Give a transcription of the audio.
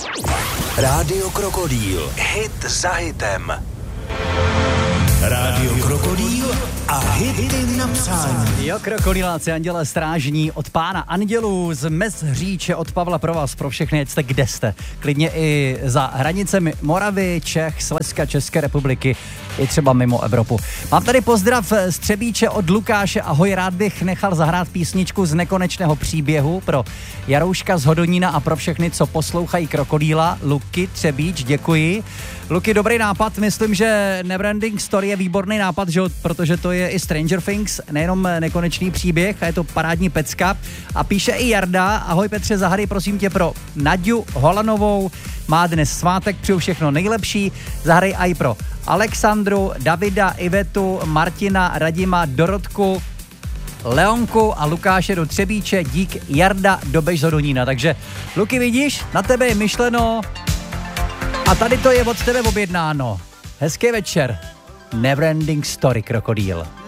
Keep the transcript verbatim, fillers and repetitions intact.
Rádio Krokodýl. Hit za hitem. Rádio Krokodýl a hity na přání. Jo, krokodýláci, anděle strážní od pána andělů z Mezhříče, od Pavla pro vás, pro všechny, ať jste kde jste. Klidně i za hranicemi Moravy, Čech, Slezska, České republiky, i třeba mimo Evropu. Mám tady pozdrav z Třebíče od Lukáše. Ahoj, rád bych nechal zahrát písničku z Nekonečného příběhu pro Jarouška z Hodonína a pro všechny, co poslouchají Krokodýla. Luky, Třebíč, děkuji. Luky, dobrý nápad, myslím, že Neverending Story je výborný nápad, že? Protože to je i Stranger Things, nejenom Nekonečný příběh, a je to parádní pecka. A píše i Jarda, ahoj Petře, zahraj prosím tě pro Naďu Holanovou, má dnes svátek, přeju všechno nejlepší, zahraj i pro Alexandru, Davida, Ivetu, Martina, Radima, Dorotku, Leonku a Lukáše do Třebíče, dík Jarda do Bežzodonína. Takže Luky, vidíš, na tebe je myšleno a tady to je od tebe objednáno. Hezký večer. Neverending Story, Krokodýl.